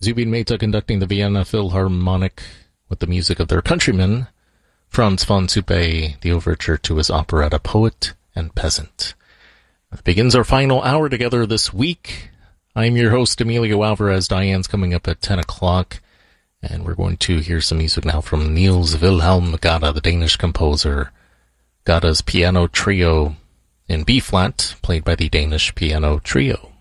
Zubin Mehta conducting the Vienna Philharmonic with the music of their countryman, Franz von Suppé, the overture to his operetta Poet and Peasant. It begins our final hour together this week. I'm your host, Emilio Alvarez. Diane's coming up at 10 o'clock, and we're going to hear some music now from Niels Wilhelm Gade, the Danish composer. Gade's piano trio in B-flat, played by the Danish Piano Trio.